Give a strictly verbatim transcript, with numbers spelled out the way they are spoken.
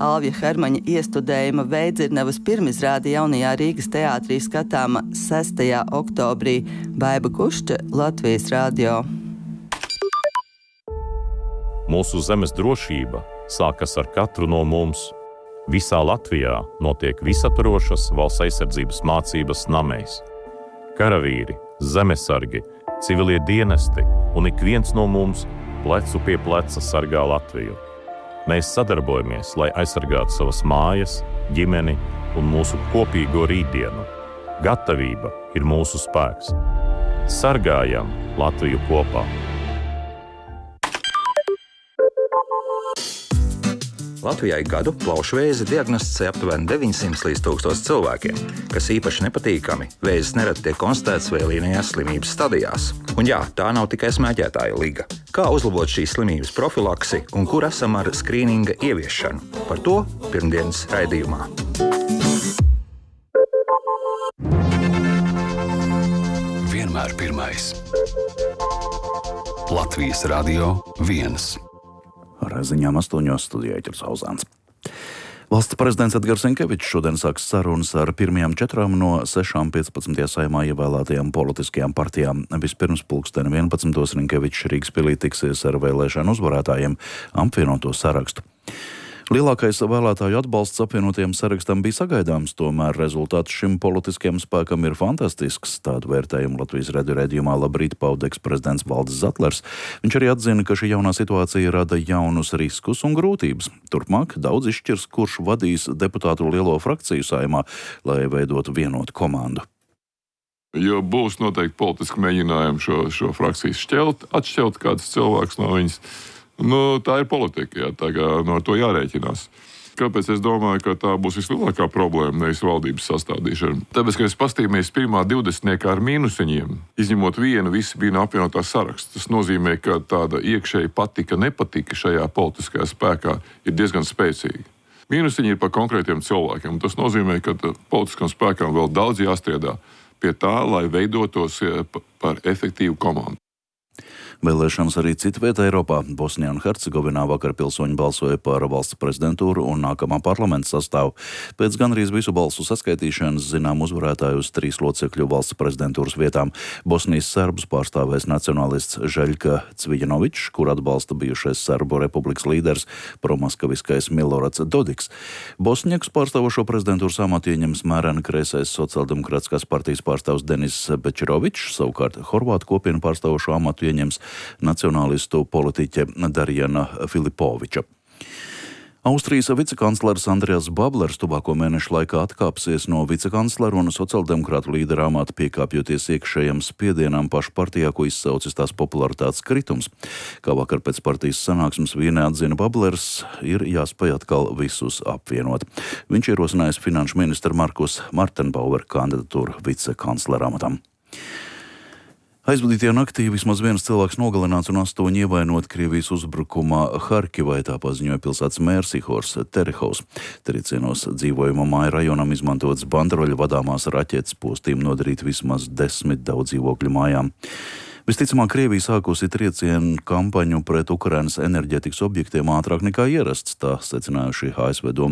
Alvija Hermaņa iestudējuma Veidzirnavas pirmizrāde jaunajā Rīgas teātrī skatāma sestajā oktobrī. Baiba Kušča, Latvijas radio. Mūsu zemes drošība sākas ar katru no mums. Visā Latvijā notiek visaptvarošas valsts aizsardzības mācības namēs. Karavīri, zemesargi, civilie dienesti un ik viens no mums plecu pie pleca sargā Latviju. Mēs sadarbojamies, lai aizsargātu savas mājas, ģimeni un mūsu kopīgo rītdienu. Gatavība ir mūsu spēks. Sargājam Latviju kopā! Latvijā ik gadu plaušu vēzi diagnosticē aptuveni deviņsimt līdz tūkstoš cilvēkiem, kas īpaši nepatīkami. Vēzis nereti tiek konstatēts vēlīnajās slimības stadijās. Un jā, tā nav tikai smēķētāja liga. Kā uzlabot šīs slimības profilaksi un kur esam ar skrīninga ieviešanu? Par to pirmdienas raidījumā. Vienmēr pirmais. Latvijas radio viens. Ar ziņām astoņos studijā Ķers Auzāns. Valsts prezidents Edgars Rinkevičs šodien sāks sarunas ar pirmajām četrām no sešām piecpadsmitajā Saeimā ievēlētajām politiskajām partijām. Vispirms pulksteni vienpadsmitos Rinkevičs Rīgas pilī tiksies ar vēlēšanu uzvarētājiem apvienoto sarakstu. Lielākais vēlētāju atbalsts apvienotajam sarakstam bija sagaidāms, tomēr rezultāts šim politiskajam spēkam ir fantastisks. Tādu vērtējumu Latvijas radio raidījumā Labrīt pauda eksprezidents Valdis Zatlers. Viņš arī atzina, ka šī jaunā situācija rada jaunus riskus un grūtības. Turpmāk daudz izšķirs, kurš vadīs deputātu lielo frakciju Saeimā, lai veidotu vienotu komandu. Jo būs noteikti politiski mēģinājumi šo, šo frakciju šķelt, atšķelt kāds cilvēks no viņas. Nu, tā ir politika, jā, tā kā no to jārēķinās. Kāpēc es domāju, ka tā būs vislielākā problēma, nevis valdības sastādīšana? Tāpēc, ka es pastījāmies pirmā divdesmitniekā ar mīnusiņiem, izņemot vienu, visi bija no apvienotā saraksta. Tas nozīmē, ka tāda iekšēji patika, nepatika šajā politiskajā spēkā ir diezgan spēcīga. Mīnusiņi ir par konkrētiem cilvēkiem, un tas nozīmē, ka politiskam spēkam vēl daudz jāstrādā pie tā, lai veidotos par efektīvu komandu. Vēlēšanas arī citvietā Eiropā. Bosnijā un Hercegovinā vakar pilsoņi balsoja par valsts prezidentūru un nākamā parlamenta sastāvu. Pēc gandrīz visu balsu saskaitīšanas zinām uzvarētāju uz trīs locekļu valsts prezidentūras vietām. Bosnijas serbus pārstāvēs nacionālists Žeļka Cvijanovičs, kur atbalsta bijušais Serbu republikas līderis promaskaviskais Milorats Dodiks. Bosņekus pārstāvošo prezidentūras amatu ieņems mēreni kreisais sociāldemokrātiskās partijas pārstāvs Denis Bečerovičs, savukārt Horvātu kopienu pārstāvošo amatu ieņems nacionālistu politiķe Darjana Filipoviča. Austrijas vicekanclers Andreas Bablers tuvāko mēnešu laikā atkāpsies no vicekanclera un sociāldemokrātu līdera amata, piekāpjoties iekšējam spiedienam pašu partijā, ko izsaucis tās popularitātes kritums. Kā vakar pēc partijas sanāksmes Vīnē atzina Bablers, ir jāspēj atkal visus apvienot. Viņš ierosinājis finanšu ministru Markus Martenbauer kandidatūru vicekanclera amatam. Aizvadītajā naktī vismaz viens cilvēks nogalināts un astoņi ievainoti Krievijas uzbrukumā Harkivai, tā paziņoja pilsētas mērs Ihors Terehovs. Tricienos dzīvojuma māju rajonam izmantotas banderoļu vadāmās raķetes postīm nodarīt vismaz desmit daudz dzīvokļu mājām. Visticamāk, Krievija sākusi triecienu kampaņu pret Ukrainas enerģētikas objektiem ātrāk nekā ierasts, tā secinājuši A S V doma